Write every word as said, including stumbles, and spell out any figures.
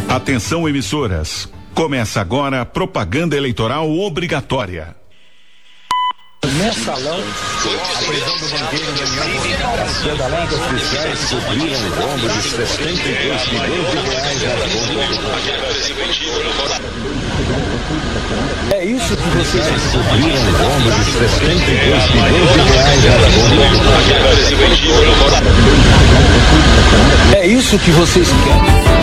Atenção, emissoras. Começa agora a propaganda eleitoral obrigatória. Mensalão, a prisão do banqueiro Daniel As pedaladas fiscais cobriram o rombo de sessenta e dois milhões de reais na É isso que vocês cobriram o rombo de sessenta e dois milhões de reais na É isso que vocês querem.